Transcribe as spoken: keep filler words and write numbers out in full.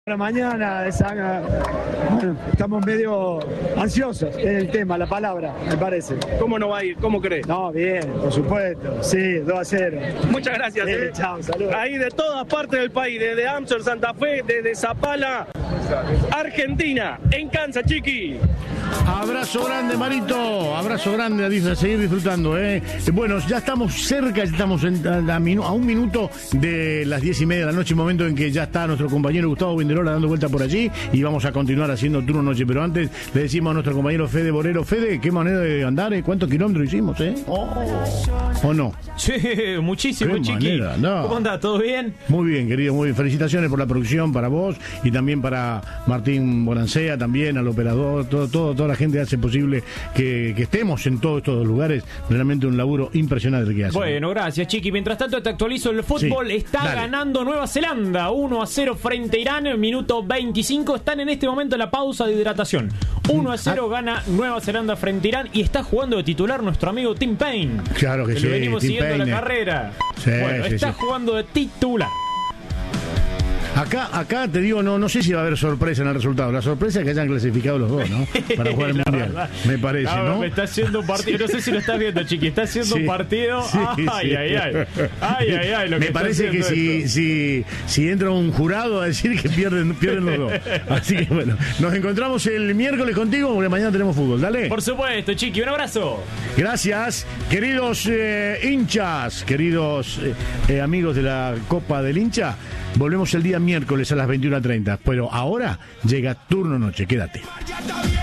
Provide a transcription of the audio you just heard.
La mañana, esa, bueno, estamos medio ansiosos en el tema, la palabra, me parece. ¿Cómo no va a ir? ¿Cómo crees? No, bien, por supuesto, sí, dos a cero. Muchas gracias. Sí, eh. chao, saludos. Ahí de todas partes del país, desde Amsterdam, Santa Fe, desde Zapala, Argentina, en Kansas, Chiqui. Abrazo grande, Marito. Abrazo grande, dice, a seguir disfrutando, ¿eh? Bueno, ya estamos cerca, ya estamos en, a, a, minu, a un minuto de las diez y media de la noche, momento en que ya está nuestro compañero Gustavo Vinderola dando vuelta por allí y vamos a continuar haciendo turno noche. Pero antes le decimos a nuestro compañero Fede Borero, Fede, qué manera de andar, ¿eh? ¿Cuántos kilómetros hicimos, eh? Oh. ¿O no? Sí, muchísimo, qué Chiqui. Manera, no. ¿Cómo andás? ¿Todo bien? Muy bien, querido, muy bien. Felicitaciones por la producción para vos y también para Martín Bonancea, también al operador, todo, todo, toda la gente hace posible que, que estemos en todos estos lugares. Realmente un laburo impresionante que hace. Bueno, gracias, Chiqui. Mientras tanto te actualizo el fútbol. Sí, está dale. ganando Nueva Zelanda uno a cero frente a Irán, minuto veinticinco. Están en este momento en la pausa de hidratación. uno a cero gana Nueva Zelanda frente a Irán y está jugando de titular nuestro amigo Tim Payne. Claro que, que sí. Le venimos Tim siguiendo Payne. la carrera. Sí, bueno, sí, está sí. jugando de titular. Acá, acá te digo, no, no sé si va a haber sorpresa en el resultado. La sorpresa es que hayan clasificado los dos, ¿no? Para jugar el Mundial. Verdad. Me parece, no, ¿no? Me está haciendo un partido. No sé si lo estás viendo, Chiqui. Está haciendo Sí, un partido. sí, ay, sí. ay, ay. Ay, ay, ay. Lo Me que parece está que si, si, si entra un jurado a decir que pierden, pierden los dos. Así que bueno, nos encontramos el miércoles contigo porque mañana tenemos fútbol. Dale. Por supuesto, Chiqui. Un abrazo. Gracias, queridos eh, hinchas, queridos eh, eh, amigos de la Copa del Hincha. Volvemos el día miércoles a las veintiuna treinta. Pero ahora llega turno noche. Quédate.